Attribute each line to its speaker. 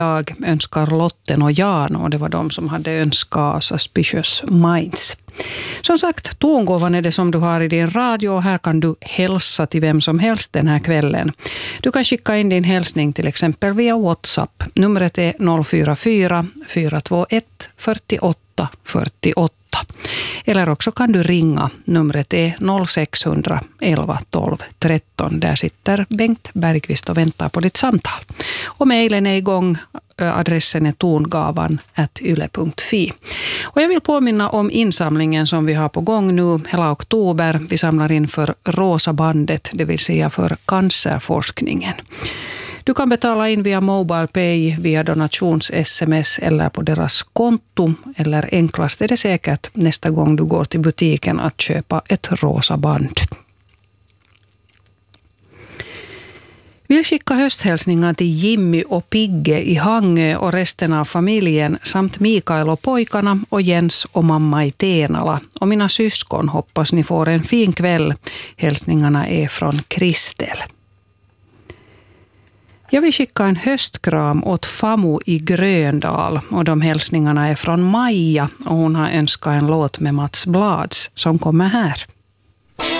Speaker 1: Jag önskar Lotten och Jan, och det var de som hade önskat Suspicious Minds. Som sagt, tongåvan är det som du har i din radio, och här kan du hälsa till vem som helst den här kvällen. Du kan skicka in din hälsning till exempel via WhatsApp. Numret är 044 421 48 48. Eller också kan du ringa. Numret är 0600 11 12 13. Där sitter Bengt Bergqvist och väntar på ditt samtal. Och mejlen är igång. Adressen är tongavan@yle.fi. Och jag vill påminna om insamlingen som vi har på gång nu hela oktober. Vi samlar in för Rosa bandet, det vill säga för cancerforskningen. Du kan betala in via MobilePay, via donations-sms eller på deras konto. Eller enklast är det säkert nästa gång du går till butiken att köpa ett rosa band. Vill skicka hösthälsningar till Jimmy och Pigge i Hangö och resten av familjen samt Mikael och pojkarna och Jens och mamma i Tenala. Och mina syskon, hoppas ni får en fin kväll. Hälsningarna är från Kristel. Jag vill skicka en höstkram åt Famu i Gröndal, och de hälsningarna är från Maja, och hon har önskat en låt med Mats Blads som kommer här.